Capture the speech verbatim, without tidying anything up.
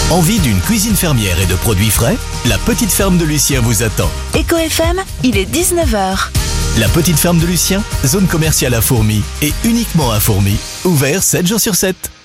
Envie d'une cuisine fermière et de produits frais? La petite ferme de Lucien vous attend. Eco F M, il est dix-neuf heures. La petite ferme de Lucien, zone commerciale à Fourmies et uniquement à Fourmies, ouvert sept jours sur sept.